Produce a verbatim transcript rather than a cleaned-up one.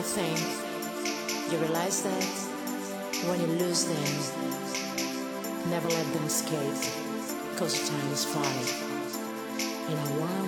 think you realize that when you lose them, never let them escape, cause time is flying. And I want